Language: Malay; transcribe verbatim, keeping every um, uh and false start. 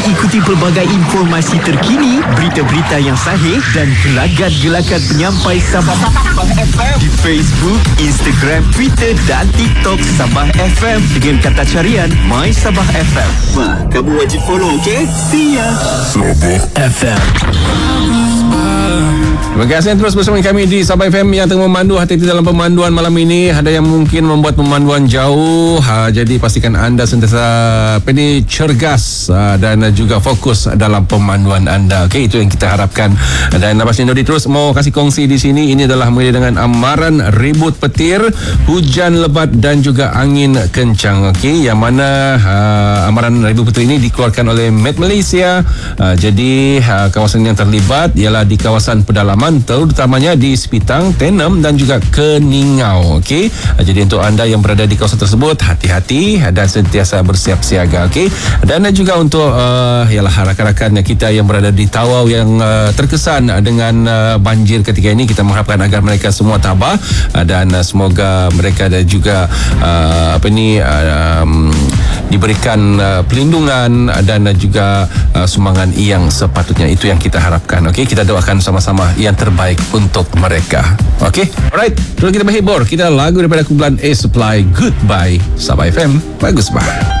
ikuti pelbagai informasi terkini, berita-berita yang sahih dan gelagat-gelagat penyampai Sabah F M di Facebook, Instagram, Twitter dan TikTok Sabah F M dengan kata carian My Sabah F M. Wah, kamu wajib follow, okey? See ya. Sabah F M. Terima kasih terus bersama kami di Sabah F M yang tengah memandu hati-hati dalam pemanduan malam ini. Ada yang mungkin membuat pemanduan jauh, ha, jadi pastikan anda sentiasa apa ni, cergas ha, dan juga fokus dalam pemanduan anda. Okey, itu yang kita harapkan. Dan Abang Nodi terus mau kasih kongsi di sini. Ini adalah mulai dengan amaran ribut petir, hujan lebat dan juga angin kencang. Okey, yang mana ha, amaran ribut petir ini dikeluarkan oleh Met Malaysia. Ha, jadi ha, kawasan yang terlibat ialah di kawasan pedalaman, terutamanya di Sepitang, Tenem dan juga Keningau. Okey, jadi untuk anda yang berada di kawasan tersebut, hati-hati dan sentiasa bersiap siaga. Okey, dan juga untuk uh, ialah rakan-rakan kita yang berada di Tawau yang uh, terkesan dengan uh, banjir ketika ini, kita mengharapkan agar mereka semua tabah uh, dan uh, semoga mereka dan juga uh, apa ni uh, um, diberikan uh, perlindungan dan uh, juga uh, sumbangan yang sepatutnya. Itu yang kita harapkan. Okey, kita doakan sama-sama yang terbaik untuk mereka. Okey, alright, terus kita berhibur. Kita lagu daripada kumpulan A Supply, Goodbye. Sabah F M, bagus bah.